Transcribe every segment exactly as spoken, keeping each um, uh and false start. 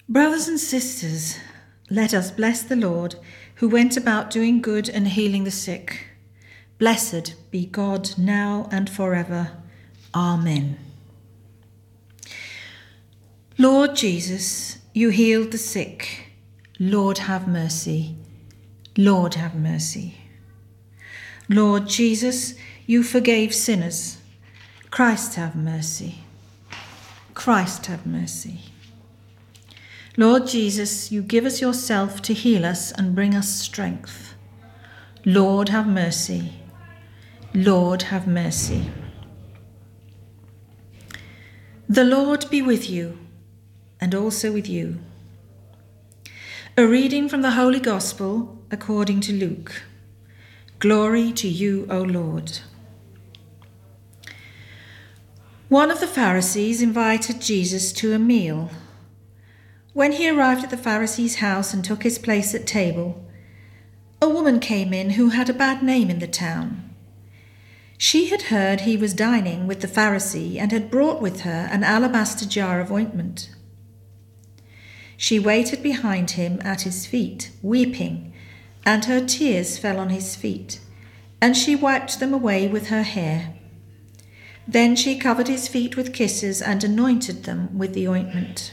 Brothers and sisters, let us bless the Lord, who went about doing good and healing the sick. Blessed be God now and forever. Amen. Lord Jesus, you healed the sick. Lord, have mercy. Lord, have mercy. Lord Jesus, you forgave sinners. Christ, have mercy. Christ, have mercy. Lord Jesus, you give us yourself to heal us and bring us strength. Lord, have mercy. Lord, have mercy. The Lord be with you, and also with you. A reading from the Holy Gospel according to Luke. Glory to you, O Lord. One of the Pharisees invited Jesus to a meal. When he arrived at the Pharisee's house and took his place at table, a woman came in who had a bad name in the town. She had heard he was dining with the Pharisee and had brought with her an alabaster jar of ointment. She waited behind him at his feet, weeping, and her tears fell on his feet, and she wiped them away with her hair. Then she covered his feet with kisses and anointed them with the ointment.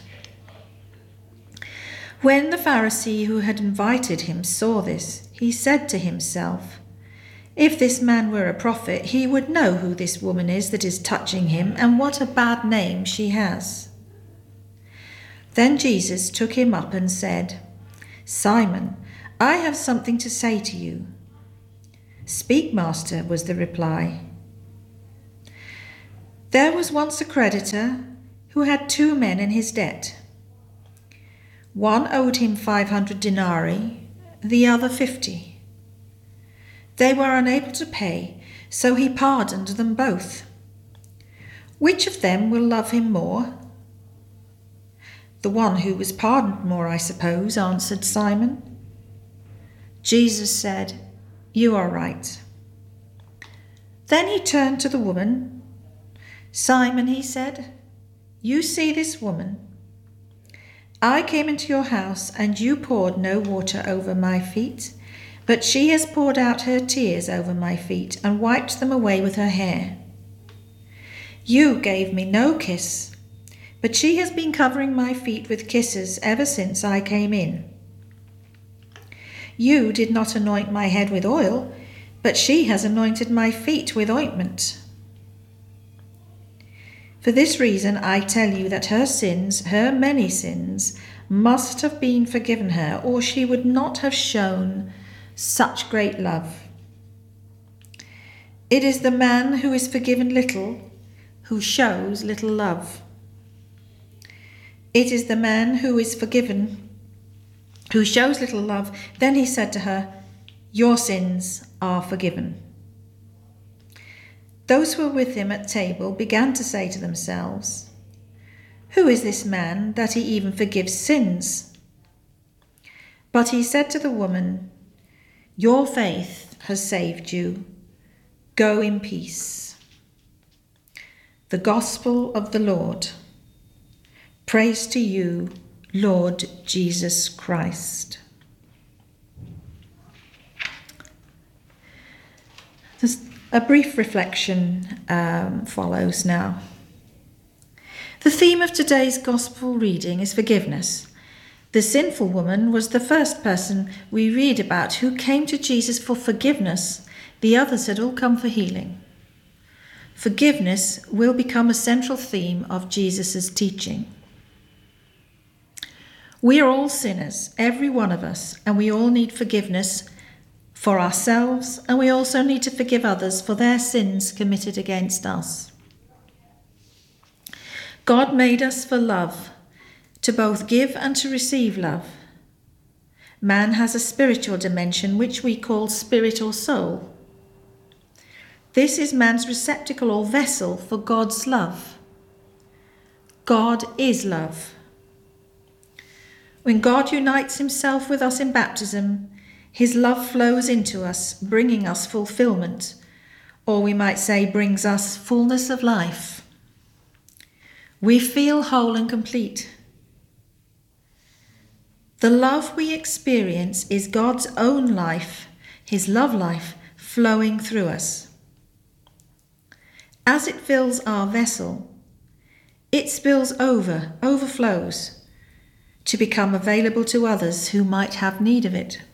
When the Pharisee who had invited him saw this, he said to himself, "If this man were a prophet, he would know who this woman is that is touching him and what a bad name she has." Then Jesus took him up and said, "Simon, I have something to say to you." "Speak, Master," was the reply. There was once a creditor who had two men in his debt. One owed him five hundred denarii, the other fifty. They were unable to pay, so he pardoned them both. Which of them will love him more? The one who was pardoned more, I suppose, answered Simon. Jesus said, "You are right." Then he turned to the woman. "Simon," he said, "you see this woman? I came into your house and you poured no water over my feet, but she has poured out her tears over my feet and wiped them away with her hair. You gave me no kiss, but she has been covering my feet with kisses ever since I came in. You did not anoint my head with oil, but she has anointed my feet with ointment. For this reason I tell you that her sins, her many sins, must have been forgiven her, or she would not have shown such great love. It is the man who is forgiven little who shows little love. It is the man who is forgiven who shows little love." Then he said to her, "Your sins are forgiven." Those who were with him at table began to say to themselves, "Who is this man that he even forgives sins?" But he said to the woman, "Your faith has saved you. Go in peace." The Gospel of the Lord. Praise to you, Lord Jesus Christ. There's a brief reflection um, follows now. The theme of today's Gospel reading is forgiveness. The sinful woman was the first person we read about who came to Jesus for forgiveness. The others had all come for healing. Forgiveness will become a central theme of Jesus' teaching. We are all sinners, every one of us, and we all need forgiveness for ourselves, and we also need to forgive others for their sins committed against us. God made us for love, to both give and to receive love. Man has a spiritual dimension which we call spirit or soul. This is man's receptacle or vessel for God's love. God is love. When God unites himself with us in baptism, his love flows into us, bringing us fulfillment, or we might say brings us fullness of life. We feel whole and complete. The love we experience is God's own life, his love life, flowing through us. As it fills our vessel, it spills over, overflows, to become available to others who might have need of it.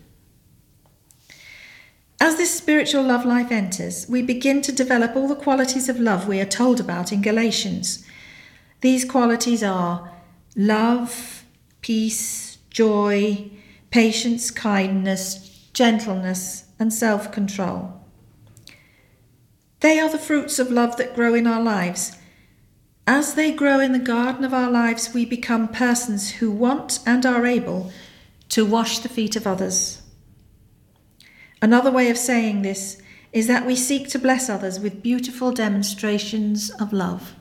As this spiritual love life enters, we begin to develop all the qualities of love we are told about in Galatians. These qualities are love, peace, joy, patience, kindness, gentleness, and self-control. They are the fruits of love that grow in our lives. As they grow in the garden of our lives, we become persons who want and are able to wash the feet of others. Another way of saying this is that we seek to bless others with beautiful demonstrations of love.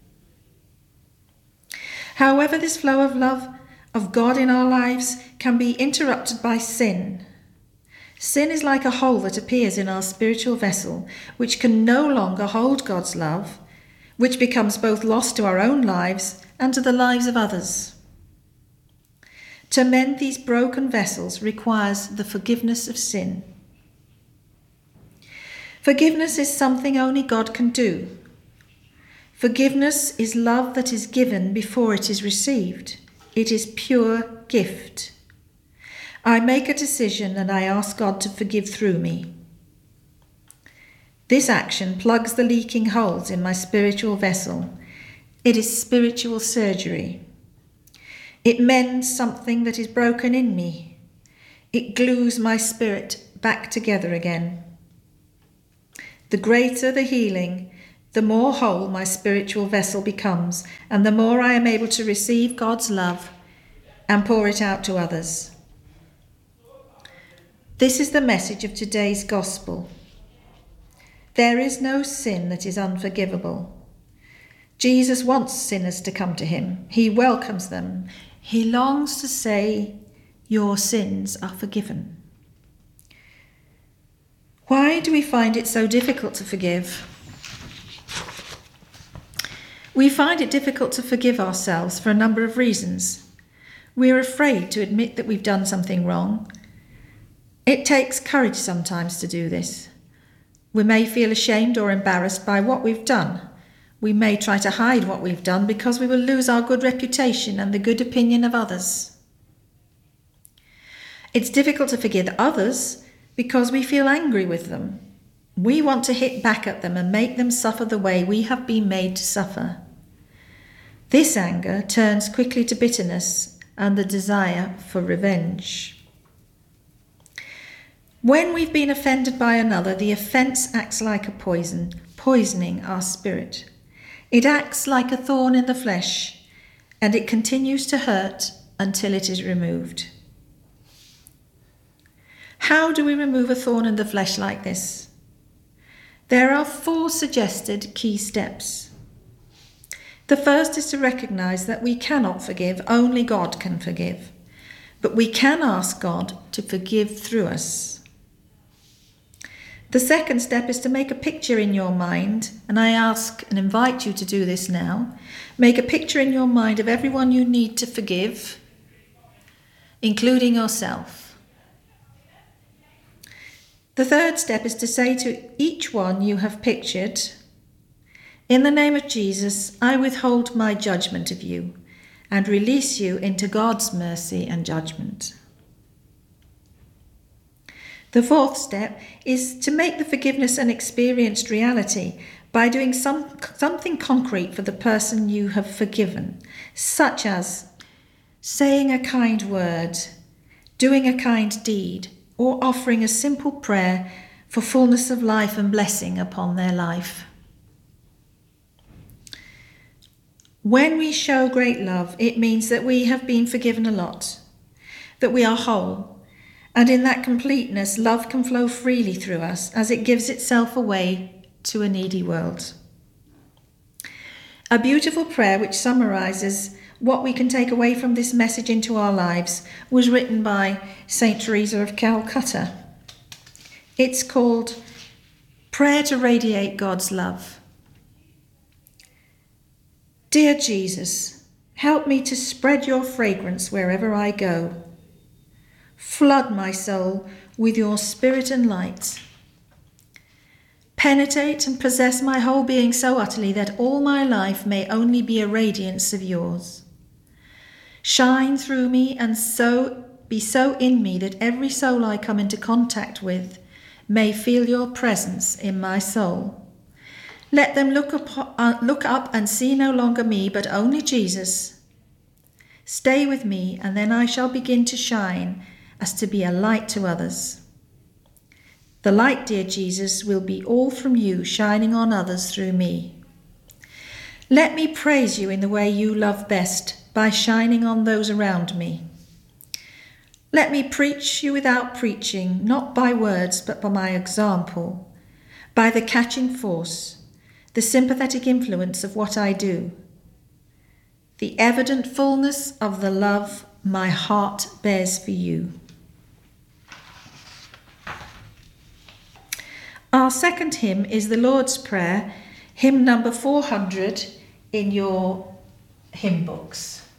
However, this flow of love of God in our lives can be interrupted by sin. Sin is like a hole that appears in our spiritual vessel, which can no longer hold God's love, which becomes both lost to our own lives and to the lives of others. To mend these broken vessels requires the forgiveness of sin. Forgiveness is something only God can do. Forgiveness is love that is given before it is received. It is pure gift. I make a decision and I ask God to forgive through me. This action plugs the leaking holes in my spiritual vessel. It is spiritual surgery. It mends something that is broken in me. It glues my spirit back together again. The greater the healing, the more whole my spiritual vessel becomes, and the more I am able to receive God's love and pour it out to others. This is the message of today's gospel. There is no sin that is unforgivable. Jesus wants sinners to come to him. He welcomes them. He longs to say, "Your sins are forgiven." Why do we find it so difficult to forgive? We find it difficult to forgive ourselves for a number of reasons. We are afraid to admit that we've done something wrong. It takes courage sometimes to do this. We may feel ashamed or embarrassed by what we've done. We may try to hide what we've done because we will lose our good reputation and the good opinion of others. It's difficult to forgive others because we feel angry with them. We want to hit back at them and make them suffer the way we have been made to suffer. This anger turns quickly to bitterness and the desire for revenge. When we've been offended by another, the offence acts like a poison, poisoning our spirit. It acts like a thorn in the flesh, and it continues to hurt until it is removed. How do we remove a thorn in the flesh like this? There are four suggested key steps. The first is to recognise that we cannot forgive, only God can forgive. But we can ask God to forgive through us. The second step is to make a picture in your mind, and I ask and invite you to do this now. Make a picture in your mind of everyone you need to forgive, including yourself. The third step is to say to each one you have pictured, "In the name of Jesus, I withhold my judgment of you and release you into God's mercy and judgment." The fourth step is to make the forgiveness an experienced reality by doing some, something concrete for the person you have forgiven, such as saying a kind word, doing a kind deed, or offering a simple prayer for fullness of life and blessing upon their life. When we show great love, it means that we have been forgiven a lot, that we are whole, and in that completeness, love can flow freely through us as it gives itself away to a needy world. A beautiful prayer which summarises what we can take away from this message into our lives was written by Saint Teresa of Calcutta. It's called Prayer to Radiate God's Love. Dear Jesus, help me to spread your fragrance wherever I go. Flood my soul with your spirit and light. Penetrate and possess my whole being so utterly that all my life may only be a radiance of yours. Shine through me and so be so in me that every soul I come into contact with may feel your presence in my soul. Let them look up, uh, look up and see no longer me, but only Jesus. Stay with me, and then I shall begin to shine as to be a light to others. The light, dear Jesus, will be all from you, shining on others through me. Let me praise you in the way you love best, by shining on those around me. Let me preach you without preaching, not by words, but by my example, by the catching force, the sympathetic influence of what I do, the evident fullness of the love my heart bears for you. Our second hymn is the Lord's Prayer, hymn number four hundred in your hymn books.